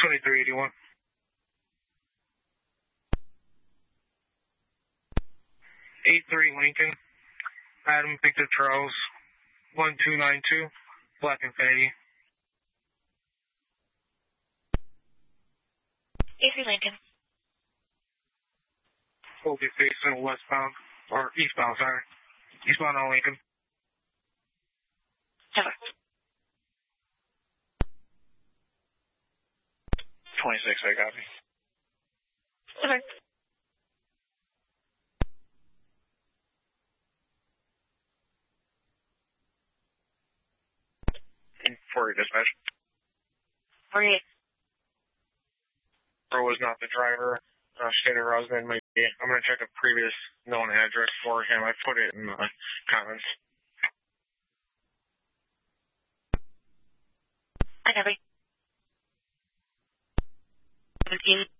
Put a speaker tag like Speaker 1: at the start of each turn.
Speaker 1: 2381. 83 Lincoln, Adam Victor Charles, 1292, Black Infinity.
Speaker 2: 83 Lincoln.
Speaker 1: Will be facing westbound, or eastbound, sorry. Eastbound on Lincoln.
Speaker 2: Never.
Speaker 1: 26, I got it.
Speaker 2: Never.
Speaker 1: For your dispatch.
Speaker 2: 48.
Speaker 1: Or was not the driver. Shannon Rosman might be. I'm going to check a previous known address for him. I put it in the comments.
Speaker 2: I never. 17.